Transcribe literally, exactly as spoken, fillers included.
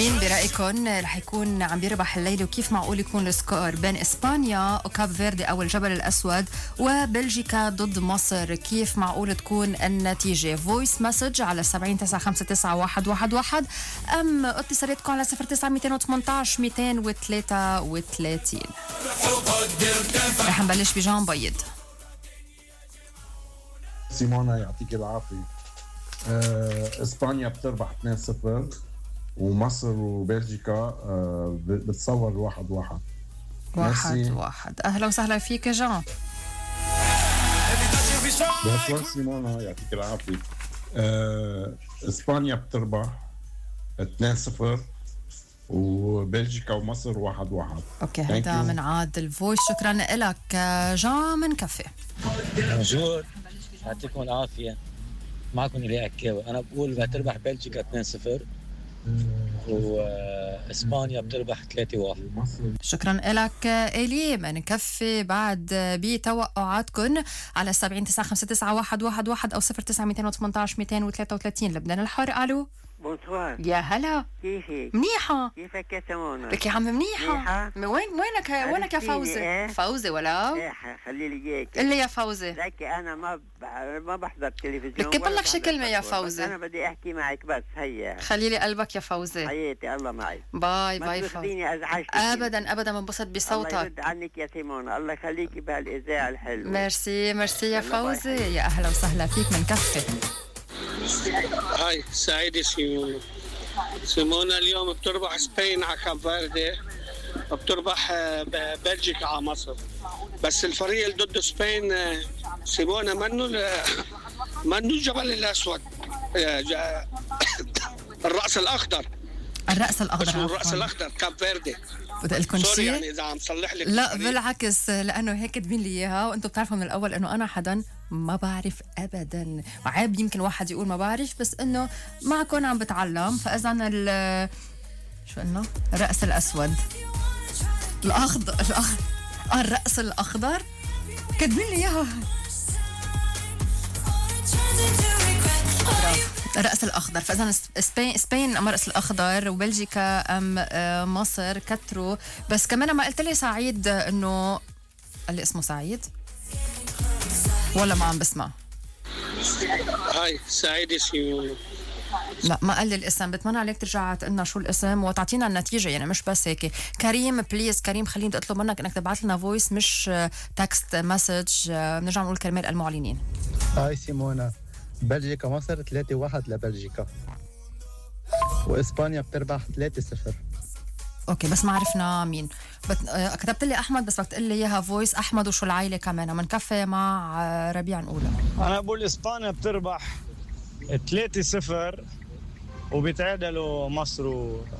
مين برأيكم رح يكون عم بيربح الليلة وكيف معقول يكون السكور بين إسبانيا وكاب فيردي أو الجبل الأسود وبلجيكا ضد مصر؟ كيف معقول تكون النتيجة؟ فويس مسج على سبعين تسعة خمسة تسعة واحد واحد واحد أم اتصالاتكم على صفر تسعة ميتين وثمانتعش ميتين وثلاثة وثلاثين. رح نبلش بجان بيض. سيمونا يعطيك العافية. أه، إسبانيا بتربح اثنين صفر ومصر وبلجيكا أه بتصور واحد واحد. واحد واحد. أهلا وسهلا فيك جان. بونسوار سيمونا يعطيك العافية. أه، إسبانيا بتربح اثنين صفر وبلجيكا ومصر واحد واحد. اوكي هذا من عاد الفويس. شكرا لك جان من كفي. بونجور يعطيكم العافية. معكم إلي عكاوي. أنا بقول بتربح بلجيكا اثنين صفر وإسبانيا بتربح ثلاثة واحد. شكرا لك إلي من كفي. بعد بتوقعاتكم على سبعين تسعة خمسة تسعة واحد واحد واحد أو صفر تسعة ميتين وثمانتعش ميتين وثلاثة وثلاثين. لبنان الحر. ألو بونسوار. يا هلا. كيفك؟ منيحة. كيفك يا سمونة؟ لك يا عم منيحة. منيحة. وين وينك وينك يا فوزي؟ إيه؟ فوزي ولا؟ ايه خلي لي اياك. اللي يا فوزي لك انا ما ب... ما بحضر تلفزيون. لك بلك شي كلمة يا فوزي. انا بدي احكي معك بس. هيا خلي لي قلبك يا فوزي. حياتي الله معي. باي ما باي فوزي. تاخذيني ازعجتك. ابدا ابدا بنبسط بصوتك. الله يرد عنك يا سيمونة. الله يخليكي بهالاذاعه الحلوه. ميرسي ميرسي يا فوزي. يا اهلا وسهلا فيك من كفي. هاي سعيدة سيمونا. سيمونا اليوم بتربح سبين على كاب فيردي، بتربح بلجيكا على مصر. بس الفريق اللي ضد سبين سيمونا منه منه الجبل الأسود، الرأس الأخضر. الرأس الأخضر. اسمه الرأس الأخضر كاب فيردي. بدي لكم شيء يعني إذا عم صلح لك. لا بالعكس، لأنه هيك كاتبين لي إياها وأنتم بتعرفوا من الأول إنه أنا حدا ما بعرف أبدا. عيب يمكن واحد يقول ما بعرف، بس إنه معكم عم بتعلم. فإذا ال شو قلنا؟ الرأس الأسود الأخضر الأخضر آه الرأس الأخضر كاتبين لي إياها. الرأس الأخضر. فإذا سبين سبين أم الرأس الأخضر وبلجيكا أم مصر كتروا. بس كمان ما قلت لي سعيد إنه اللي اسمه سعيد ولا ما عم بسمع؟ هاي سعيدة سيمونا. لا ما قال لي الاسم. بتمنى عليك ترجع تقلنا شو الاسم وتعطينا النتيجة، يعني مش بس هيك. كريم بليز كريم خليني بدي اطلب منك انك تبعث لنا فويس مش تكست مسج. بنرجع نقول كرمال المعلنين. هاي سيمونا. بلجيكا مصر ثلاثة واحد لبلجيكا وإسبانيا بتربح ثلاثة صفر. اوكي بس ما عرفنا مين. بت... كتبت لي احمد بس بدك تقول لي اياها فويس. احمد وشو العائله كمان من كفي مع ربيع نقولها. انا بقول اسبانيا بتربح ثلاثة صفر وبيتعادلوا مصر